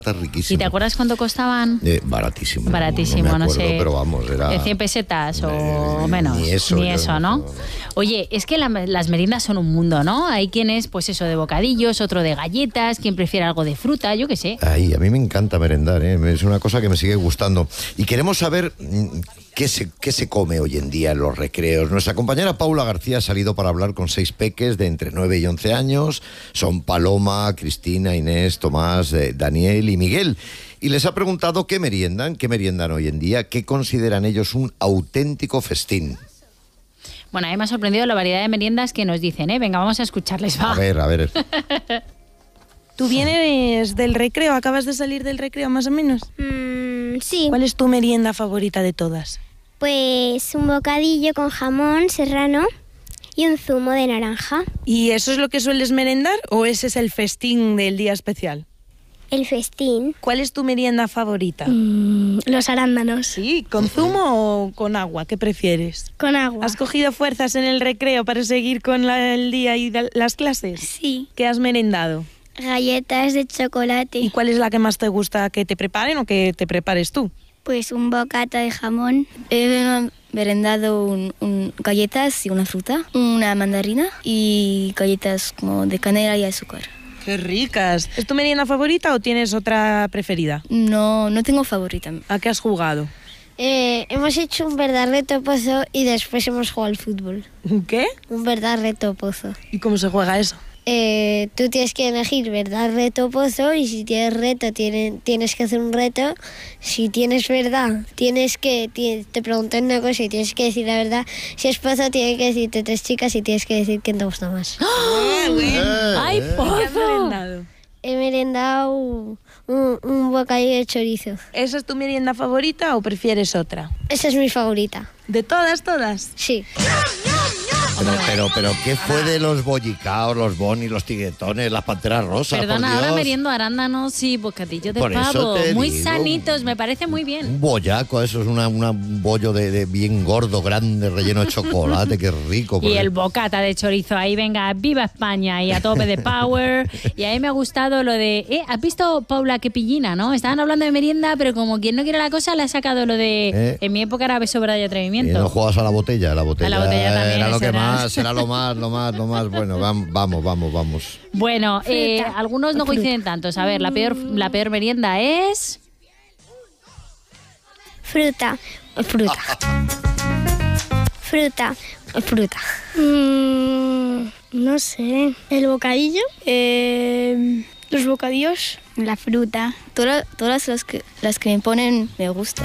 riquísimo. ¿Y te acuerdas cuánto costaban? Baratísimo. Baratísimo, no sé. Pero vamos, era... 100 pesetas o menos. Ni eso, ¿no? Oye, es que las meriendas son un mundo, ¿no? Hay quien es, pues eso, de bocadillos, otro de galletas, quien prefiere algo de fruta, yo qué sé. Ay, a mí me encanta merendar, ¿eh? Es una cosa que me sigue gustando. Y queremos saber qué se come hoy en día en los recreos. Nuestra compañera Paula García ha salido para hablar con 6 peques de entre 9 y 11 años. Son Paloma, Cristina, Inés, Tomás, Daniel y Miguel. Y les ha preguntado qué meriendan hoy en día, qué consideran ellos un auténtico festín. Bueno, a mí me ha sorprendido la variedad de meriendas que nos dicen, ¿eh? Venga, vamos a escucharles, va. A ver. ¿Tú vienes del recreo? ¿Acabas de salir del recreo más o menos? Sí. ¿Cuál es tu merienda favorita de todas? Pues un bocadillo con jamón serrano y un zumo de naranja. ¿Y eso es lo que sueles merendar o ese es el festín del día especial? El festín. ¿Cuál es tu merienda favorita? Los arándanos. Sí, ¿con zumo o con agua? ¿Qué prefieres? Con agua. ¿Has cogido fuerzas en el recreo para seguir con el día y las clases? Sí. ¿Qué has merendado? Galletas de chocolate. ¿Y cuál es la que más te gusta que te preparen o que te prepares tú? Pues un bocata de jamón. He merendado galletas y una fruta, una mandarina y galletas como de canela y azúcar. ¡Qué ricas! ¿Es tu merienda favorita o tienes otra preferida? No tengo favorita. ¿A qué has jugado? Hemos hecho un verdad topozo y después hemos jugado al fútbol. ¿Qué? Un verdad topozo. ¿Y cómo se juega eso? Tú tienes que elegir verdad, reto, pozo, y si tienes reto tienes que hacer un reto. Si tienes verdad, te preguntan una cosa y tienes que decir la verdad. Si es pozo, tienes que decirte 3 chicas y tienes que decir quién te gusta más. ¡Ay, pozo! ¿Qué has merendado? He merendado un bocadillo de chorizo. ¿Esa es tu merienda favorita o prefieres otra? Esa es mi favorita. ¿De todas? Sí. Pero ¿qué fue de los bollicaos, los bonis, los tiguetones, las panteras rosas? Perdona, ahora meriendo arándanos y bocadillo de Por eso pavo. te Muy digo, sanitos, me parece muy bien. Un bollaco, eso es un bollo de bien gordo, grande, relleno de chocolate, qué rico. Y el bocata de chorizo, ahí venga, viva España y a tope de power. Y a mí me ha gustado lo de, ¿has visto, Paula, qué pillina, no? Estaban hablando de merienda, pero como quien no quiere la cosa, le ha sacado lo de, en mi época era beso, verdad y atrevimiento. Y no juegas a la botella, la botella también era lo que será. más, era lo más, bueno, vamos. Bueno, algunos no coinciden tantos. A ver, la peor merienda es... Fruta. No sé. ¿El bocadillo? Los bocadillos. La fruta. Todas las que me ponen me gusta.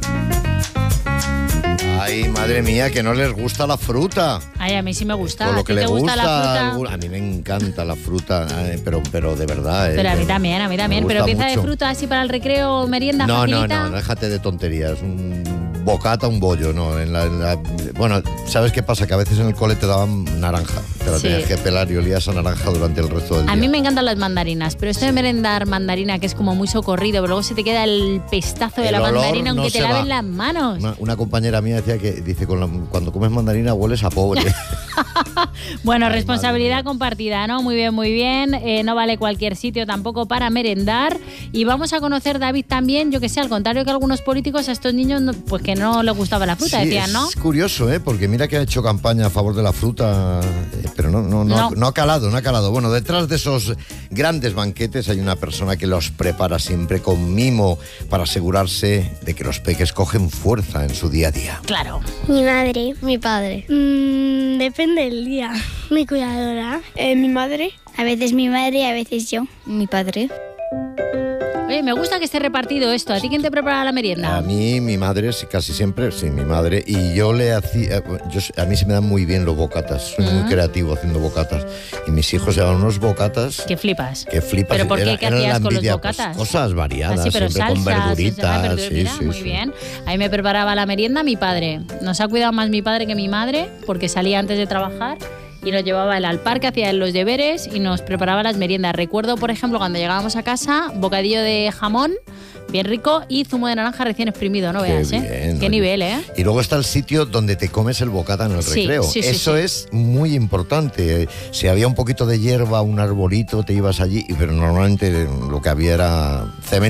Ay, madre mía, que no les gusta la fruta. Ay, a mí sí me gusta. Por ¿A lo ti que te le gusta la fruta? A mí me encanta la fruta, pero de verdad. Pero a mí también. Pero pieza de fruta así para el recreo, merienda facilita. No, déjate de tonterías. Un bocata, un bollo, no. Bueno, ¿sabes qué pasa? Que a veces en el cole te daban naranja. Te la tenías que pelar y olías a naranja durante el resto del día. A mí me encantan las mandarinas, pero esto de merendar mandarina, que es como muy socorrido, pero luego se te queda el pestazo de la mandarina aunque te laven las manos. Una compañera mía decía que cuando comes mandarina hueles a pobre. Bueno, responsabilidad compartida, ¿no? Muy bien. No vale cualquier sitio tampoco para merendar. Y vamos a conocer, David, también, yo que sé, al contrario que algunos políticos, a estos niños pues que no les gustaba la fruta, decían, ¿no? Es curioso, porque mira que ha hecho campaña a favor de la fruta, pero no ha calado. Bueno, detrás de esos grandes banquetes hay una persona que los prepara siempre con mimo para asegurarse de que los peques cogen fuerza en su día a día. Claro. Mi madre, mi padre. Depende del día. Mi cuidadora. Mi madre. A veces mi madre y a veces yo. Mi padre. Oye, me gusta que esté repartido esto. ¿A ti quién te prepara la merienda? A mí, mi madre, casi siempre, sí, mi madre. Y yo le hacía... a mí se me dan muy bien los bocatas. Soy muy creativo haciendo bocatas. Y mis hijos llevan unos bocatas... ¿Qué flipas? ¿Pero por qué? ¿Qué hacías con los bocatas? Pues, cosas variadas, pero siempre con verduritas. Sí, muy bien. Ahí me preparaba la merienda mi padre. Nos ha cuidado más mi padre que mi madre, porque salía antes de trabajar y nos llevaba él al parque, hacía los deberes y nos preparaba las meriendas. Recuerdo, por ejemplo, cuando llegábamos a casa, bocadillo de jamón, bien rico, y zumo de naranja recién exprimido, no Qué veas, bien, Qué oye. nivel, ¿eh? Y luego está el sitio donde te comes el bocata en el Sí, recreo. sí, sí, Eso sí. es muy importante. Si había un poquito de hierba, un arbolito, te ibas allí, pero normalmente lo que había era cemento.